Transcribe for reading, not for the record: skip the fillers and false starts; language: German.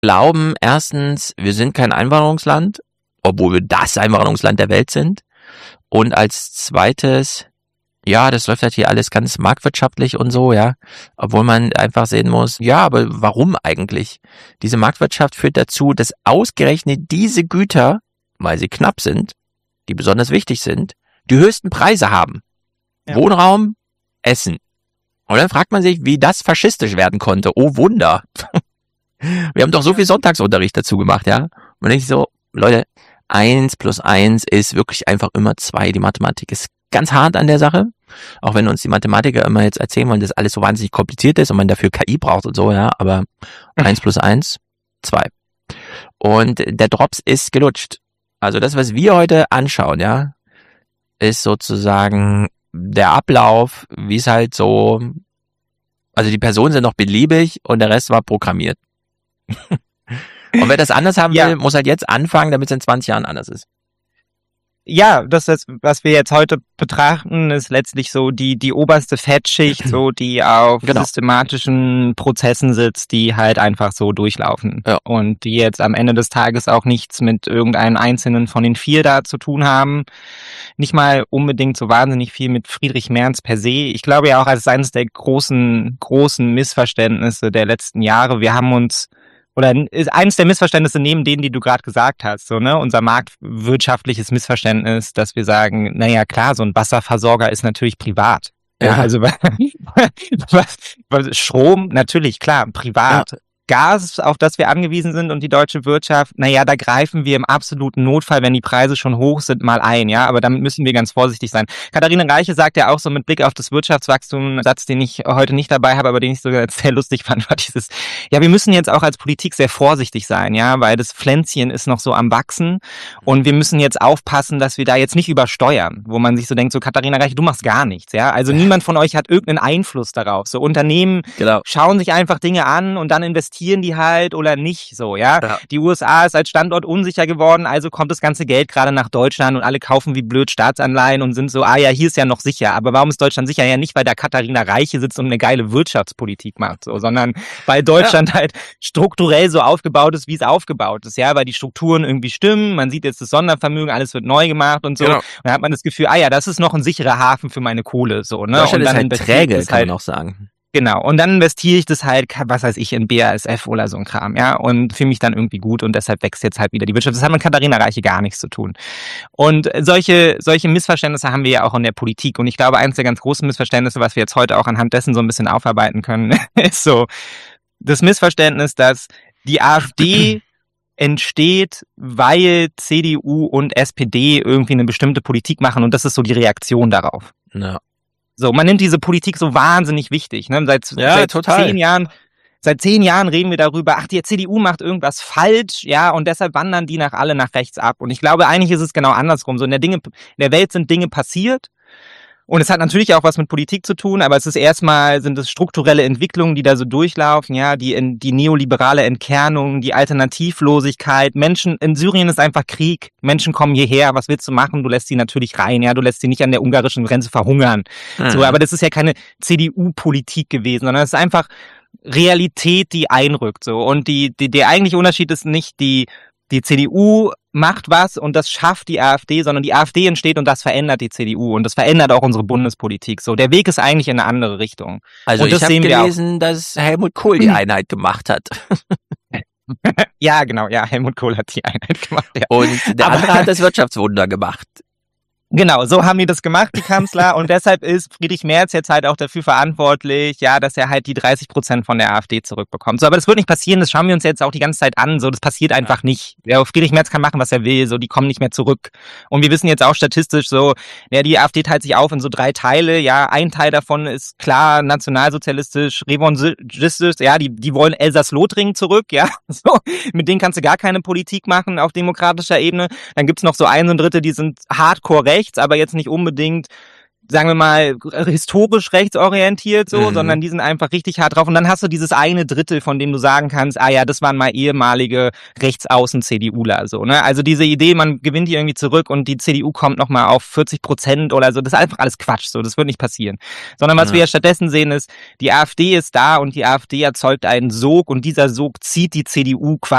glauben erstens, wir sind kein Einwanderungsland, obwohl wir das Einwanderungsland der Welt sind. Und als zweites, ja, das läuft halt hier alles ganz marktwirtschaftlich und so, ja. Obwohl man einfach sehen muss, ja, aber warum eigentlich? Diese Marktwirtschaft führt dazu, dass ausgerechnet diese Güter, weil sie knapp sind, die besonders wichtig sind, die höchsten Preise haben. Ja. Wohnraum, Essen. Und dann fragt man sich, wie das faschistisch werden konnte. Oh Wunder. Wir haben doch so viel Sonntagsunterricht dazu gemacht, ja. Und dann denke ich so, Leute, 1 plus 1 ist wirklich einfach immer 2. Die Mathematik ist ganz hart an der Sache. Auch wenn uns die Mathematiker immer jetzt erzählen wollen, dass alles so wahnsinnig kompliziert ist und man dafür KI braucht und so, ja. Aber 1 plus 1, 2. Und der Drops ist gelutscht. Also das, was wir heute anschauen, ja, ist sozusagen der Ablauf, wie es halt so, also die Personen sind noch beliebig und der Rest war programmiert. Und wer das anders haben will, muss halt jetzt anfangen, damit es in 20 Jahren anders ist. Ja, das ist, was wir jetzt heute betrachten, ist letztlich so die oberste Fettschicht, so die auf systematischen Prozessen sitzt, die halt einfach so durchlaufen. Ja. Und die jetzt am Ende des Tages auch nichts mit irgendeinem einzelnen von den 4 da zu tun haben. Nicht mal unbedingt so wahnsinnig viel mit Friedrich Merz per se. Ich glaube ja auch, als eines der großen Missverständnisse der letzten Jahre, wir haben uns oder ist eines der Missverständnisse neben denen, die du gerade gesagt hast, so, ne, unser marktwirtschaftliches Missverständnis, dass wir sagen, naja, klar, so ein Wasserversorger ist natürlich privat. Ja, also Strom, natürlich, klar, privat. Ja. Gas, auf das wir angewiesen sind und die deutsche Wirtschaft, naja, da greifen wir im absoluten Notfall, wenn die Preise schon hoch sind, mal ein, ja, aber damit müssen wir ganz vorsichtig sein. Katharina Reiche sagt ja auch so mit Blick auf das Wirtschaftswachstum, einen Satz, den ich heute nicht dabei habe, aber den ich sogar sehr lustig fand, war dieses, ja, wir müssen jetzt auch als Politik sehr vorsichtig sein, ja, weil das Pflänzchen ist noch so am Wachsen und wir müssen jetzt aufpassen, dass wir da jetzt nicht übersteuern, wo man sich so denkt, so Katharina Reiche, du machst gar nichts, ja, also niemand von euch hat irgendeinen Einfluss darauf, so Unternehmen schauen sich einfach Dinge an und dann investieren die halt oder nicht so, ja. Die USA ist als Standort unsicher geworden, also kommt das ganze Geld gerade nach Deutschland und alle kaufen wie blöd Staatsanleihen und sind so, ja, hier ist ja noch sicher. Aber warum ist Deutschland sicher? Ja, nicht, weil da Katharina Reiche sitzt und eine geile Wirtschaftspolitik macht, so, sondern weil Deutschland halt strukturell so aufgebaut ist, wie es aufgebaut ist, ja, weil die Strukturen irgendwie stimmen, man sieht jetzt das Sondervermögen, alles wird neu gemacht und so. Und dann hat man das Gefühl, das ist noch ein sicherer Hafen für meine Kohle, so, ne. Deutschland und dann ist halt träge, kann man auch sagen. Genau, und dann investiere ich das halt, was weiß ich, in BASF oder so ein Kram, ja, und fühle mich dann irgendwie gut und deshalb wächst jetzt halt wieder die Wirtschaft. Das hat mit Katharina Reiche gar nichts zu tun. Und solche Missverständnisse haben wir ja auch in der Politik und ich glaube, eines der ganz großen Missverständnisse, was wir jetzt heute auch anhand dessen so ein bisschen aufarbeiten können, ist so das Missverständnis, dass die AfD entsteht, weil CDU und SPD irgendwie eine bestimmte Politik machen und das ist so die Reaktion darauf. Ja. So, man nimmt diese Politik so wahnsinnig wichtig, ne? Seit 10 Jahren reden wir darüber, die CDU macht irgendwas falsch, ja, und deshalb wandern die alle nach rechts ab. Und ich glaube, eigentlich ist es genau andersrum. So in der Welt sind Dinge passiert. Und es hat natürlich auch was mit Politik zu tun, aber sind es strukturelle Entwicklungen, die da so durchlaufen, ja, die neoliberale Entkernung, die Alternativlosigkeit. Menschen, in Syrien ist einfach Krieg. Menschen kommen hierher, was willst du machen? Du lässt sie natürlich rein, ja, du lässt sie nicht an der ungarischen Grenze verhungern. So, aber das ist ja keine CDU-Politik gewesen, sondern es ist einfach Realität, die einrückt, so. Und der eigentliche Unterschied ist nicht die CDU macht was und das schafft die AfD, sondern die AfD entsteht und das verändert die CDU und das verändert auch unsere Bundespolitik. So, der Weg ist eigentlich in eine andere Richtung. Also ich habe gelesen, dass Helmut Kohl die Einheit gemacht hat. Ja, genau, ja, Helmut Kohl hat die Einheit gemacht. Ja. Und der andere hat das Wirtschaftswunder gemacht. Genau, so haben die das gemacht, die Kanzler, und deshalb ist Friedrich Merz jetzt halt auch dafür verantwortlich, ja, dass er halt die 30% von der AfD zurückbekommt. So, aber das wird nicht passieren, das schauen wir uns jetzt auch die ganze Zeit an, so, das passiert einfach nicht. Ja, Friedrich Merz kann machen, was er will, so, die kommen nicht mehr zurück. Und wir wissen jetzt auch statistisch so, ja, die AfD teilt sich auf in so 3 Teile, ja, ein Teil davon ist klar nationalsozialistisch, revanchistisch, ja, die wollen Elsass-Lothringen zurück, ja, so, mit denen kannst du gar keine Politik machen auf demokratischer Ebene. Dann gibt's noch so 1 Drittel, die sind hardcore rechts, aber jetzt nicht unbedingt sagen wir mal, historisch rechtsorientiert so, sondern die sind einfach richtig hart drauf. Und dann hast du dieses eine Drittel, von dem du sagen kannst, ah ja, das waren mal ehemalige Rechtsaußen-CDUler, so, ne? Also diese Idee, man gewinnt die irgendwie zurück und die CDU kommt nochmal auf 40% oder so, das ist einfach alles Quatsch, so, das wird nicht passieren. Sondern was wir ja stattdessen sehen ist, die AfD ist da und die AfD erzeugt einen Sog und dieser Sog zieht die CDU quasi